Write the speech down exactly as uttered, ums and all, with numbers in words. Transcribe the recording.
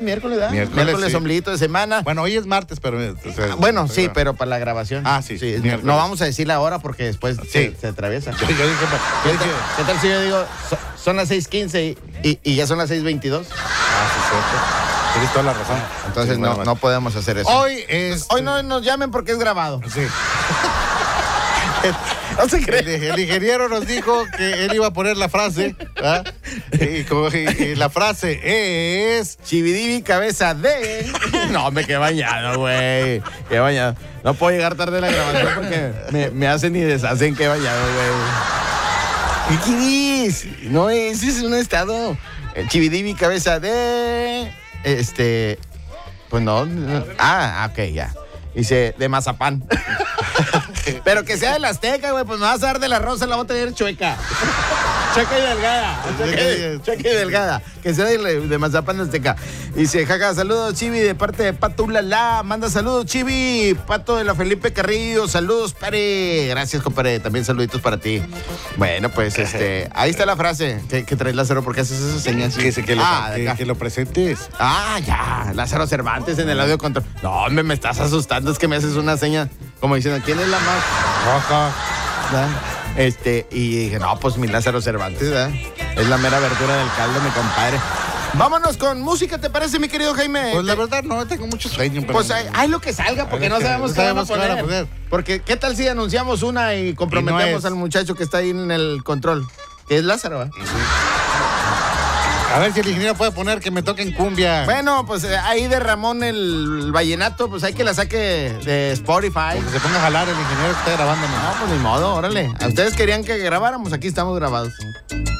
miércoles, ¿verdad? Miércoles, Miércoles, sí. ombliguito de semana. Bueno, hoy es martes, pero... o sea, Bueno, sí, pero para la grabación. Ah, sí, sí miércoles. no vamos a decir la hora porque después Sí. se, se atraviesa. Yo, yo dije, ¿Qué, yo dije, tal, qué tal si yo digo, so- son las seis quince y, y, y ya son las seis veintidós? ah, sí, cierto. Tienes toda la razón. Entonces Sí, no, bueno, no podemos hacer eso. Hoy es... Hoy no nos llamen porque es grabado. Sí. No se El, cree. el ingeniero nos dijo que él iba a poner la frase, ¿ah? y, como- y- y la frase es... Chividivi, cabeza de... No, me quedé bañado, güey. Qué bañado. No puedo llegar tarde a la grabación porque me, me hacen y deshacen. Qué bañado, güey. ¿Y qué es? No, ese es un estado. Eh, Chividivi, cabeza de... Este... Pues no. no. Ah, ok, ya. Dice, de mazapán. Pero que sea de la Azteca, güey, pues me vas a dar de la rosa, la voy a tener chueca. Chueca y delgada. Chueca y, chueca y delgada. Que sea de, de mazapán Azteca. Dice, jaja, saludos, Chivi, de parte de Pato Ulala. Manda saludos, Chivi. Pato de la Felipe Carrillo. Saludos, pare. Gracias, compadre. También saluditos para ti. Bueno, pues, este, ahí está la frase que, que traes, Lázaro, porque haces esas señas. Que, que, que, lo, ah, de que, acá. que lo presentes. Ah, ya, Lázaro Cervantes en el audio control. No, hombre, me estás asustando, es que me haces una seña como diciendo, ¿quién es la más? Roja. ¿verdad? Este, y dije, no, pues mi Lázaro Cervantes, ¿verdad? Es la mera verdura del caldo, mi compadre. Vámonos con música, ¿te parece, mi querido Jaime? Pues la verdad, no, tengo mucho sueño. Pero... Pues hay, hay lo que salga, porque Hay no lo que- sabemos no qué van a sabemos qué van a poner. poner. Porque, ¿qué tal si anunciamos una y comprometemos Y no es. al muchacho que está ahí en el control? Que es Lázaro, ¿verdad? A ver si el ingeniero puede poner que me toquen cumbia. Bueno, pues eh, ahí de Ramón el vallenato, pues hay que la saque de Spotify. Que se ponga a jalar el ingeniero que está grabando. No, pues ni modo, órale. A ustedes querían que grabáramos, aquí estamos grabados.